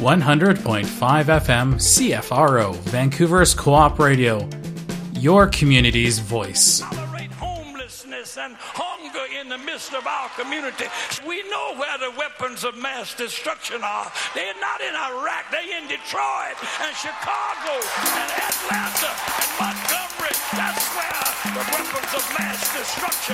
100.5 FM CFRO, Vancouver's Co-op Radio, your community's voice. Tolerate homelessness and hunger in the midst of our community. We know where the weapons of mass destruction are. They're not in Iraq. They're in Detroit and Chicago and Atlanta and Montgomery. That's where the weapons of mass destruction